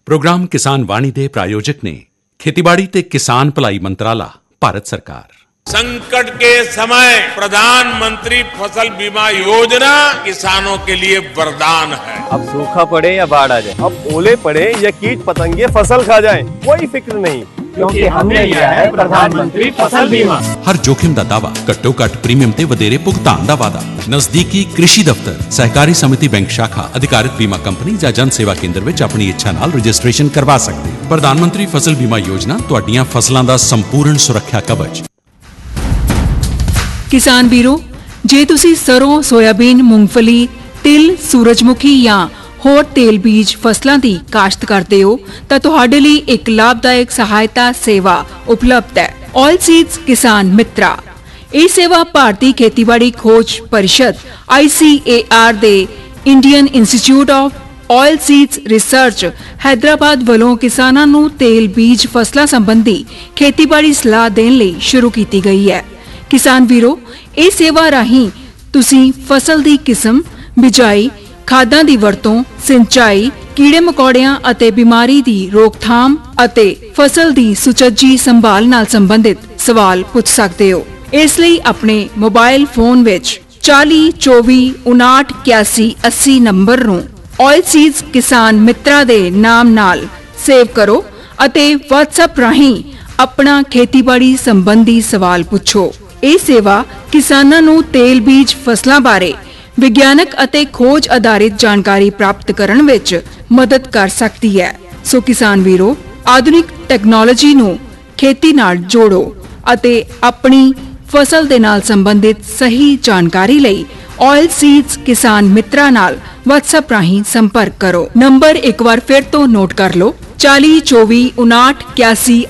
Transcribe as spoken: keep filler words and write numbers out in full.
Programme किसान वाणी दे प्रायोजक ने खेतीबाड़ी ते किसान भलाई मंत्राला, भारत सरकार। संकट के समय प्रधानमंत्री फसल बीमा योजना किसानों के लिए वरदान है। अब सूखा पड़े या बाढ़ आ जाए, अब ओले पड़े या कीट पतंगे फसल खा जाए, कोई फिक्र नहीं, क्योंकि हमने लिया है प्रधानमंत्री फसल बीमा। हर जोखिम दा दावा, घट्टो घट प्रीमियम ते वधेरे भुगतान दा वादा। नजदीकी कृषि दफ्तर, सहकारी समिति बैंक शाखा, अधिकारित बीमा कंपनी या जन सेवा केंद्र विच अपनी इच्छा नाल रजिस्ट्रेशन करवा सकते हो। प्रधानमंत्री फसल बीमा योजना तुहाडीआं फसलां दा संपूर्ण सुरक्षा कवच। किसान वीरो, जे तुसी सरों, सोयाबीन, मूंगफली, तिल, सूरजमुखी ਜਾਂ ਹੋਰ ਤੇਲ ਬੀਜ ਫਸਲਾਂ ਦੀ ਕਾਸ਼ਤ ਕਰਦੇ ਹੋ ਤਾਂ ਤੁਹਾਡੇ ਲਈ ਇੱਕ ਲਾਭਦਾਇਕ ਸਹਾਇਤਾ ਸੇਵਾ ਉਪਲਬਧ ਹੈ। ਆਲ ਸੀਡਸ ਕਿਸਾਨ ਮਿੱਤਰਾ। ਇਹ ਸੇਵਾ ਭਾਰਤੀ ਖੇਤੀਬਾੜੀ ਖੋਜ ਪਰਿਸ਼ਦ ਆਈ ਸੀ ਏ ਆਰ ਦੇ Indian institute of oil seeds research Hyderabad ਵੱਲੋਂ ਕਿਸਾਨਾਂ ਨੂੰ ਤੇਲ ਬੀਜ ਫਸਲਾਂ ਸੰਬੰਧੀ ਖੇਤੀਬਾੜੀ ਸਲਾਹ ਦੇਣ ਲਈ ਸ਼ੁਰੂ ਕੀਤੀ ਗਈ ਹੈ। ਕਿਸਾਨ ਵੀਰੋ, ਇਹ ਸੇਵਾ ਰਾਹੀਂ ਤੁਸੀਂ ਫਸਲ ਦੀ ਕਿਸਮ, ਬਿਜਾਈ, ਖਾਦਾਂ ਦੀ ਵਰਤੋਂ, ਸਿੰਚਾਈ, ਕੀੜੇ ਮਕੌੜਿਆਂ ਅਤੇ ਬਿਮਾਰੀ ਦੀ ਰੋਕਥਾਮ ਅਤੇ ਫਸਲ ਦੀ ਸੁਚੱਜੀ ਸੰਭਾਲ ਨਾਲ ਸੰਬੰਧਿਤ ਸਵਾਲ ਪੁੱਛ ਸਕਦੇ ਹੋ। ਇਸ ਲਈ ਆਪਣੇ ਮੋਬਾਈਲ ਫੋਨ ਵਿੱਚ ਚਾਲੀ ਚੌਵੀ ਉਨਾਹਠ ਇਕਿਆਸੀ ਅੱਸੀ ਨੰਬਰ ਨੂੰ ਆਇਲ ਸੀਡਸ ਕਿਸਾਨ ਮਿੱਤਰਾ ਦੇ ਨਾਮ ਨਾਲ ਸੇਵ ਕਰੋ ਅਤੇ WhatsApp ਰਾਹੀਂ ਆਪਣਾ ਖੇਤੀਬਾੜੀ ਸੰਬੰਧੀ ਸਵਾਲ ਪੁੱਛੋ। ਇਹ ਸੇਵਾ ਕਿਸਾਨਾਂ ਨੂੰ ਤੇਲ ਬੀਜ ਫਸਲਾਂ ਬਾਰੇ ਵਿਗਿਆਨਕ ਅਤੇ ਖੋਜ ਆਧਾਰਿਤ ਜਾਣਕਾਰੀ ਪ੍ਰਾਪਤ ਕਰਨ ਵਿੱਚ ਮਦਦ ਕਰ ਸਕਦੀ ਹੈ। ਸੋ ਕਿਸਾਨ ਵੀਰੋ, ਆਧੁਨਿਕ ਟੈਕਨੋਲੋਜੀ ਨੂੰ ਖੇਤੀ ਨਾਲ ਜੋੜੋ ਅਤੇ ਆਪਣੀ ਫਸਲ ਦੇ ਨਾਲ ਸੰਬੰਧਿਤ ਸਹੀ ਜਾਣਕਾਰੀ ਲਈ ਆਇਲ ਸੀਡਸ ਕਿਸਾਨ ਮਿੱਤਰਾ ਨਾਲ WhatsApp ਰਾਹੀਂ ਸੰਪਰਕ ਕਰੋ। ਨੰਬਰ ਇੱਕ ਵਾਰ ਫਿਰ ਤੋਂ ਨੋਟ ਕਰ ਲਓ, ਚਾਲੀ ਚੌਵੀ ਉਨਾਹਠ ਇਕਿਆਸੀ